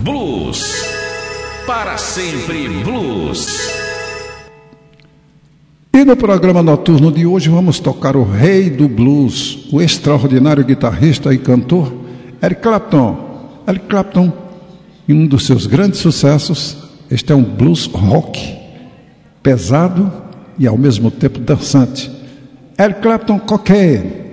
Blues. Para sempre blues. E no programa noturno de hoje vamos tocar o rei do blues, o extraordinário guitarrista e cantor Eric Clapton. Eric Clapton, em um dos seus grandes sucessos, este é um blues rock, pesado e ao mesmo tempo dançante. Eric Clapton, Cocaine.